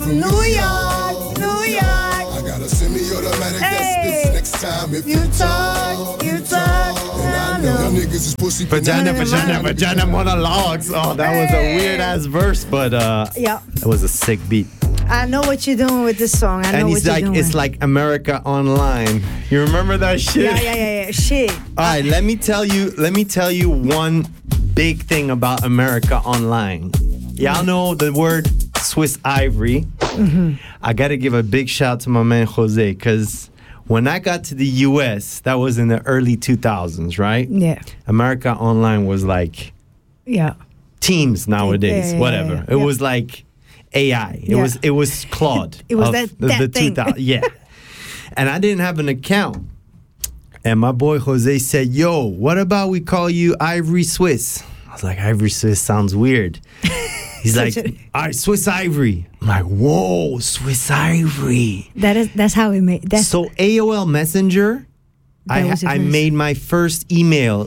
New York, New York. I got a semi-automatic this next time if You talk, and I know. Y'all niggas is pussy. Vagina monologues. Oh, that was a weird ass verse, but Yeah. it was a sick beat. I know what you're doing with this song. I know And what he's you're like, doing. it's like America Online. You remember that shit? Yeah. Shit. All right, let me tell you one big thing about America Online. Y'all know the word Swiss Ivory. Mm-hmm. I got to give a big shout out to my man Jose, because when I got to the U.S., that was in the early 2000s, right? Yeah. America Online was like Yeah. Teams nowadays, Yeah. whatever. It was like AI. It was Claude. It was of that the thing. 2000. Yeah. And I didn't have an account. And my boy Jose said, yo, what about we call you Ivory Swiss? I was like, Ivory Swiss sounds weird. He's like, all right, Swiss Ivory. I'm like, whoa, Swiss Ivory. That's how we made. That's So AOL Messenger, That was your I first- made my first email,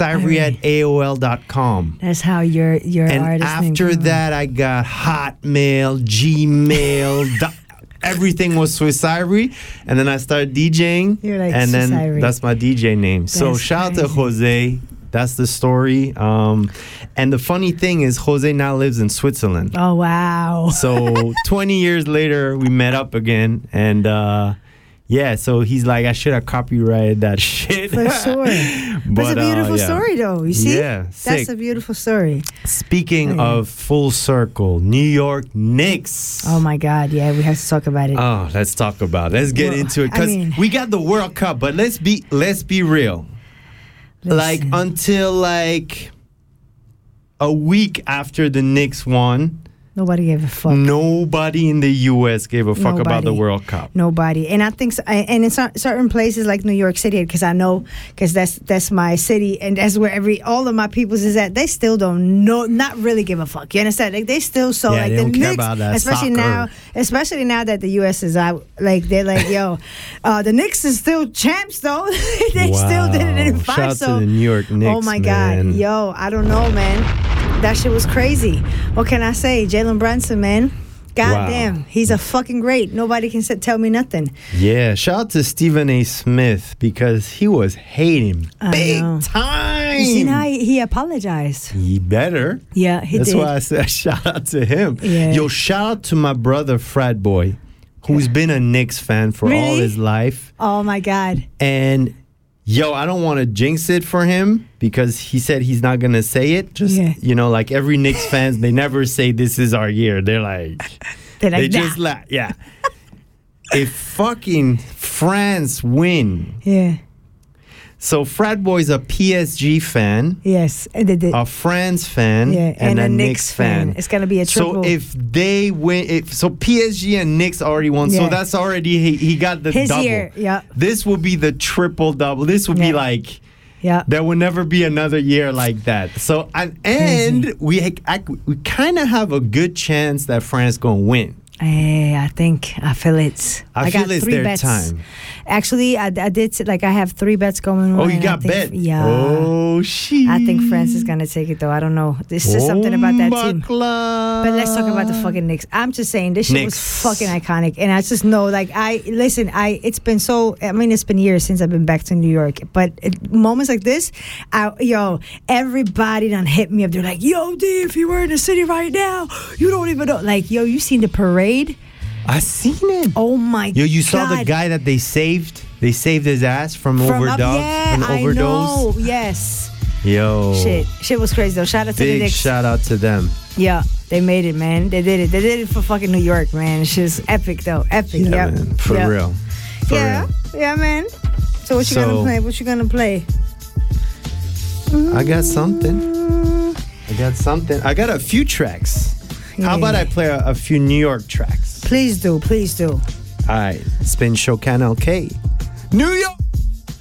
SwissIvory@AOL.com. That's how your And artist name after came. that, I got Hotmail, Gmail, everything was Swiss Ivory. And then I started DJing. You're like and Swiss then Ivory. that's my DJ name. So That's shout out to crazy. Jose. That's the story. And the funny thing is, Jose now lives in Switzerland. Oh wow. So 20 years later, we met up again. And yeah, so he's like, I should have copyrighted that shit. For sure. That's a beautiful story, though. You see? Yeah, That's sick. a beautiful story. Speaking of full circle, New York Knicks. Oh my God. Yeah, we have to talk about it. Oh, let's talk about it. Let's get Well, into it, I because mean- we got the World Cup, but let's be real. Like Listen. until like a week after the Knicks won, Nobody gave a fuck. nobody in the U.S. gave a fuck about the Nobody. World Cup. Nobody. And I think, and in certain places like New York City, because I know, because that's my city, and that's where all of my peoples is at. They still don't know, not really give a fuck. You understand? Like they still so Yeah, like they the don't care Knicks, about that especially soccer. now that the U.S. is out. Like they're like, yo, the Knicks is still champs though. They still did it in Wow. 5. Shout out so to the New York Knicks, oh my man. God, yo, I don't know, man. That shit was crazy. What can I say? Jalen Brunson, man. God Wow. damn, he's a fucking great. Nobody can tell me nothing. Yeah, shout out to Stephen A. Smith, because he was hating I big know. time. You see how he apologized? He better. Yeah, he That's did. why I said shout out to him. Yeah. Yo, shout out to my brother Frat Boy, who's been a Knicks fan for all Really? his life. Oh my God. And yo, I don't want to jinx it for him, because he said he's not gonna say it. Just like every Knicks fans, they never say this is our year. They're like, They're like, they just nah. laugh. Yeah. If fucking France win, Yeah. so Frat Boy's a PSG fan, Yes. And they did. a France fan, Yeah, and a Knicks Knicks fan. It's gonna be a triple. So if they win, so PSG and Knicks already won. Yeah. So that's already he got the His double. year, yeah. This will be the triple double. This will be Yeah. like, Yeah. there will never be another year like that. So and we kind of have a good chance that France gonna win. Hey, I feel it. I feel got it's 3 their bets. time. Actually, I did I have 3 bets going on. Oh, you and got I think, bet? Yeah. Oh, shit. I think France is gonna take it though. I don't know. There's just something about that team. But But let's talk about the fucking Knicks. I'm just saying this shit Knicks. was fucking iconic, and I just know it's been so. I mean, it's been years since I've been back to New York, but moments like this, everybody done hit me up. They're like, "Yo, D, if you were in the city right now, you don't even know." Like, yo, you seen the parade? I seen it. Oh my god! You saw the guy that they saved? They saved his ass from From overdose. yeah, I know. Yes. Yo. Shit was crazy though. Shout out to the Big Knicks. shout out to them. Yeah, they made it, man. They did it. They did it for fucking New York, man. It's just epic though. Epic. Yeah, Yep. man. For Yep. real. For real. Yeah, man. So what you gonna play? What you gonna play? I got something. I got a few tracks. How about I play a few New York tracks? Please do. All right. Spin Show Canal K. New York.